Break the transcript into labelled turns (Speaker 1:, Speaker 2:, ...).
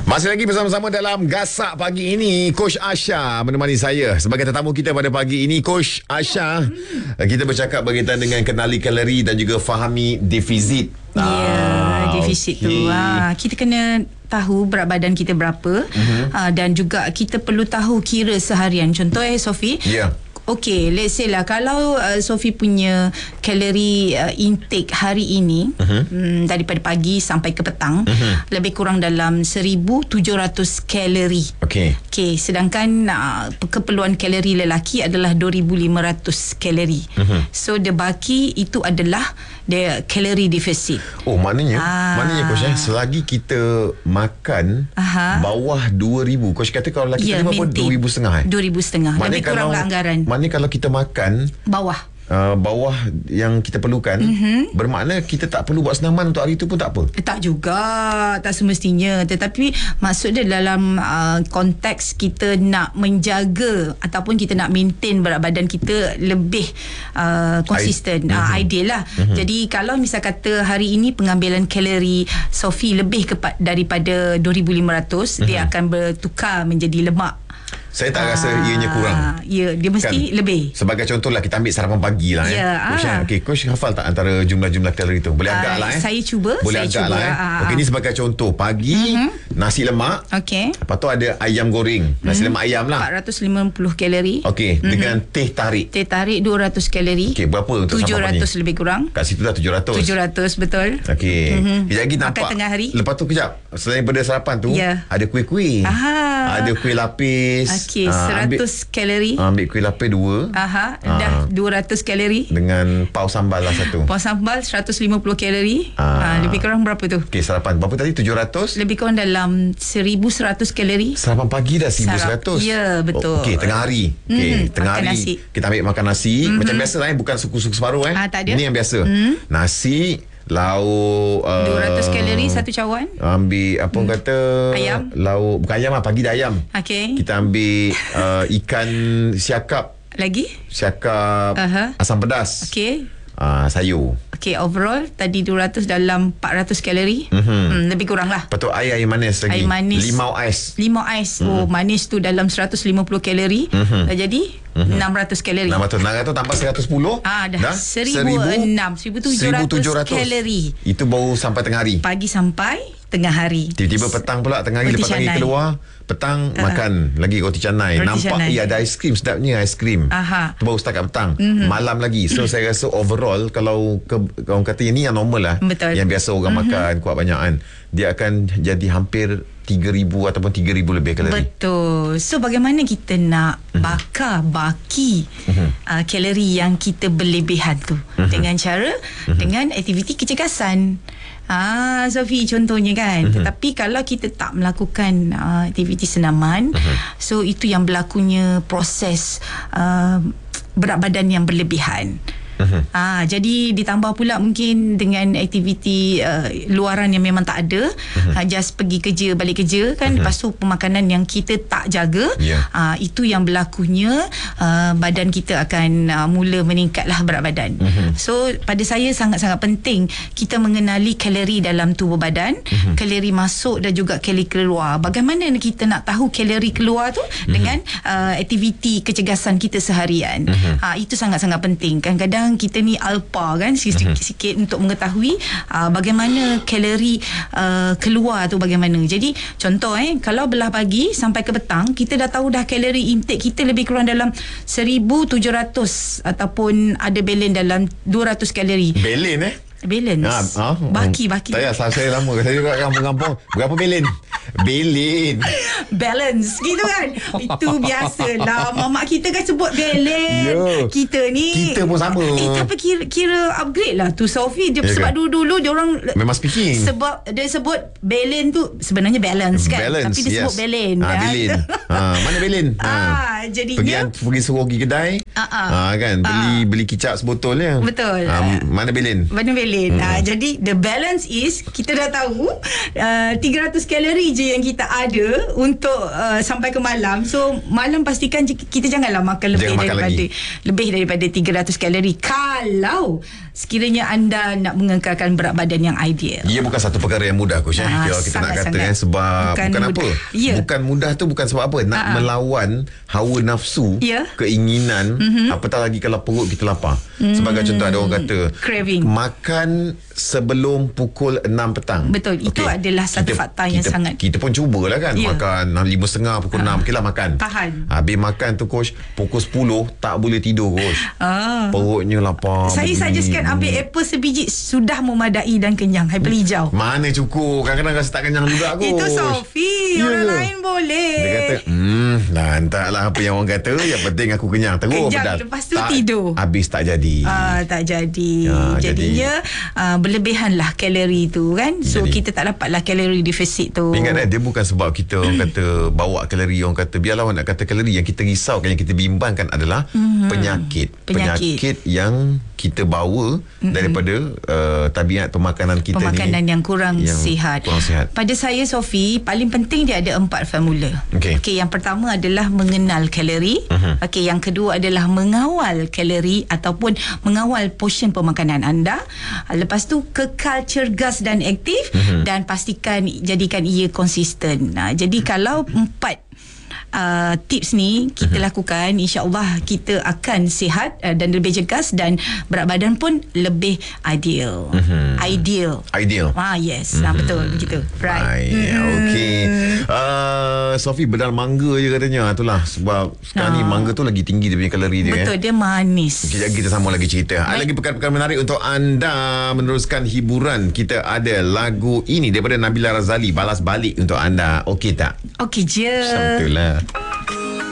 Speaker 1: Masih lagi bersama-sama dalam Gasak pagi ini. Coach Asha menemani saya sebagai tetamu kita pada pagi ini. Coach Asha, kita bercakap berkaitan dengan kenali kalori dan juga fahami defisit.
Speaker 2: Defisit tu. Kita kena tahu berat badan kita berapa, dan juga kita perlu tahu kira seharian. Contoh Sophie, okay, let's say lah kalau Sophie punya kalori intake hari ini daripada pagi sampai ke petang lebih kurang dalam 1,700 kalori. Okay, sedangkan keperluan kalori lelaki adalah 2,500 kalori. So the baki itu adalah the kalori deficit.
Speaker 1: Oh, maknanya coach, selagi kita makan bawah 2,000, coach kata kalau lelaki tadi berapa? 2,500
Speaker 2: 2,500. Lebih kurang lah anggaran.
Speaker 1: Maknanya kalau kita makan bawah yang kita perlukan, bermakna kita tak perlu buat senaman untuk hari itu pun tak apa?
Speaker 2: Tak juga, tak semestinya. Tetapi maksud dia dalam konteks kita nak menjaga ataupun kita nak maintain berat badan kita lebih konsisten, ideal lah. Jadi kalau misal kata hari ini pengambilan kalori Sophie lebih daripada 2,500, dia akan bertukar menjadi lemak.
Speaker 1: Saya tak rasa ianya kurang.
Speaker 2: Ya, dia mesti lebih.
Speaker 1: Sebagai contohlah, kita ambil sarapan pagi lah. Coach hafal tak antara jumlah-jumlah kalori tu? Boleh agak lah.
Speaker 2: Saya cuba.
Speaker 1: Boleh agak lah. Okey, ni sebagai contoh. Pagi, nasi lemak. Lepas tu ada ayam goreng. Nasi lemak ayam lah.
Speaker 2: 450 kalori.
Speaker 1: Okey, dengan teh tarik.
Speaker 2: Teh tarik 200 kalori.
Speaker 1: Okey, berapa untuk sarapan ni?
Speaker 2: 700 lebih kurang.
Speaker 1: Kat situ dah 700.
Speaker 2: 700, betul.
Speaker 1: Okey. Kejap lagi nampak.
Speaker 2: Makan tengah hari.
Speaker 1: Lepas tu kejap, selain daripada sarapan tu, ada kuih-kuih. Ada kuih lapis.
Speaker 2: Okey, 100 kalori.
Speaker 1: Ambil kuih lapis 2.
Speaker 2: Dah 200 kalori.
Speaker 1: Dengan paus sambal lah 1.
Speaker 2: Paus sambal 150 kalori. Lebih kurang berapa tu?
Speaker 1: Okey, sarapan berapa tadi? 700?
Speaker 2: Lebih kurang dalam 1,100 kalori.
Speaker 1: Sarapan pagi dah 1,100.
Speaker 2: Ya, betul.
Speaker 1: Okey, tengah hari. Okey, tengah hari
Speaker 2: nasi.
Speaker 1: kita ambil makan nasi. Macam biasa lah, bukan suku-suku separuh.
Speaker 2: Tak ada.
Speaker 1: Ini yang biasa. Nasi, lauk
Speaker 2: 200 kalori satu cawan.
Speaker 1: Ambil apa kata
Speaker 2: ayam.
Speaker 1: Lauk, bukan ayam lah, pagi dah ayam.
Speaker 2: Okey.
Speaker 1: Kita ambil ikan siakap.
Speaker 2: Lagi?
Speaker 1: Siakap asam pedas.
Speaker 2: Okey.
Speaker 1: Sayur.
Speaker 2: Okey, overall tadi 200 dalam 400 kalori. Lebih kurang lah.
Speaker 1: Lepas tu air manis lagi.
Speaker 2: Air manis. Limau ais. Oh, manis tu dalam 150 kalori. Dah jadi 600 kalori.
Speaker 1: 600 tambah 110.
Speaker 2: Dah 1,700 kalori.
Speaker 1: Itu baru sampai tengah hari.
Speaker 2: Pagi sampai tengah hari.
Speaker 1: Tiba-tiba petang pula, tengah hari lepas pagi keluar, petang makan lagi roti canai. Nampak ada aiskrim, sedapnya aiskrim. Tu baru setakat petang. Malam lagi. So saya rasa overall, kalau orang kata ini yang normal lah.
Speaker 2: Betul.
Speaker 1: Yang biasa orang makan kuat banyakan, dia akan jadi hampir 3,000 ataupun 3,000 lebih kalori.
Speaker 2: Betul. So bagaimana kita nak baki kalori yang kita berlebihan tu? Dengan cara dengan aktiviti kecergasan. Sophie contohnya kan. Tetapi kalau kita tak melakukan aktiviti senaman, so itu yang berlakunya proses berat badan yang berlebihan. Jadi ditambah pula mungkin dengan aktiviti luaran yang memang tak ada, just pergi kerja balik kerja kan, lepas tu pemakanan yang kita tak jaga, itu yang berlakunya badan kita akan mula meningkatlah berat badan. So pada saya sangat-sangat penting kita mengenali kalori dalam tubuh badan, kalori masuk dan juga kalori keluar. Bagaimana kita nak tahu kalori keluar tu dengan aktiviti kecergasan kita seharian. Itu sangat-sangat penting. Kadang-kadang kita ni alpa kan, sikit-sikit untuk mengetahui bagaimana kalori keluar tu bagaimana. Jadi contoh kalau belah pagi sampai ke petang, kita dah tahu dah kalori intake kita lebih kurang dalam 1,700 ataupun ada balance dalam 200 kalori. Balance. Baki.
Speaker 1: Tak payah, saya lama. Saya juga kampung-kampung. Berapa balance gitu kan. Itu biasalah. Mamak kita kan sebut balance. Kita pun sama.
Speaker 2: Tapi kira upgrade lah tu Sophie. Sebab dulu dia orang
Speaker 1: memang speaking.
Speaker 2: Sebab dia sebut balance tu sebenarnya balance kan. Tapi dia sebut balance.
Speaker 1: Mana balance?
Speaker 2: Jadinya
Speaker 1: pergi suruh pergi kedai. Kan beli kicap sebotol ya.
Speaker 2: Betul.
Speaker 1: Mana balance?
Speaker 2: Jadi the balance is kita dah tahu 300 kalori je yang kita ada untuk sampai ke malam. So malam pastikan kita janganlah makan lebih daripada 300 kalori kalau sekiranya anda nak mengekalkan berat badan yang ideal.
Speaker 1: Ia bukan satu perkara yang mudah, Coach. Kita nak kata sebab bukan apa. Bukan mudah tu bukan sebab apa. Nak melawan hawa nafsu, keinginan, apatah lagi kalau perut kita lapar. Sebagai contoh, ada orang kata
Speaker 2: craving,
Speaker 1: makan sebelum pukul 6 petang.
Speaker 2: Betul. Itu adalah satu fakta yang sangat.
Speaker 1: Kita pun cubalah kan, makan 5.30 pukul 6. Okeylah makan.
Speaker 2: Tahan.
Speaker 1: Habis makan tu, Coach, pukul 10 tak boleh tidur, Coach. Perutnya lapar.
Speaker 2: Saya suggestkan ambil apple sebiji sudah memadai dan kenyang. Apple hijau.
Speaker 1: Mana cukup. Kadang-kadang rasa tak kenyang juga, Coach.
Speaker 2: Itu Sophie. Orang lain boleh.
Speaker 1: Dia kata, entahlah apa yang orang kata. Yang penting aku kenyang. Terus
Speaker 2: lepas tu tidur.
Speaker 1: Habis tak jadi.
Speaker 2: Tak jadi. Jadinya berlebihan lah kalori tu kan. So kita tak dapatlah kalori deficit tu.
Speaker 1: Ingat dia bukan sebab kita orang kata bawa kalori. Orang kata biarlah orang nak kata kalori. Yang kita risaukan, yang kita bimbangkan adalah penyakit yang kita bawa daripada tabiat pemakanan kita
Speaker 2: pemakanan yang kurang sihat. Pada saya, Sophie, paling penting dia ada 4 formula. Okey, yang pertama adalah mengenal kalori. Okey, yang kedua adalah mengawal kalori ataupun mengawal portion pemakanan anda. Lepas tu kekal cergas dan aktif dan pastikan jadikan ia konsisten. Jadi kalau 4 tips ni kita lakukan, insya-Allah kita akan sihat dan lebih cergas dan berat badan pun lebih ideal. Yes, betul begitu. Right.
Speaker 1: Okey. Sophie, bedal mangga je katanya. Itulah sebab sekarang ni mangga tu lagi tinggi dia punya kalori dia.
Speaker 2: Betul, dia manis.
Speaker 1: Sekejap kita sambung lagi cerita. Ada lagi perkara-perkara menarik untuk anda meneruskan hiburan. Kita ada lagu ini daripada Nabila Razali, Balas Balik untuk anda. Okey tak?
Speaker 2: Okey je.
Speaker 1: Betul lah.